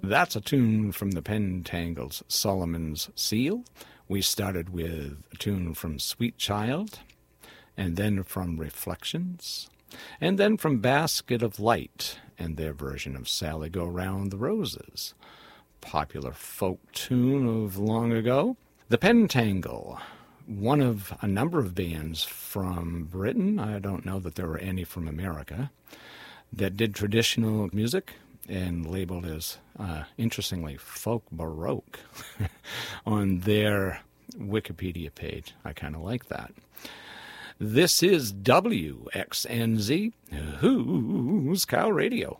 That's a tune from the Pentangles' Solomon's Seal. We started with a tune from Sweet Child, and then from Reflections, and then from Basket of Light and their version of Sally Go Round the Roses. Popular folk tune of long ago. The Pentangle, one of a number of bands from Britain, I don't know that there were any from America, that did traditional music and labeled as, interestingly, folk baroque on their Wikipedia page. I kind of like that. This is WXNZ, Who's Cow Radio.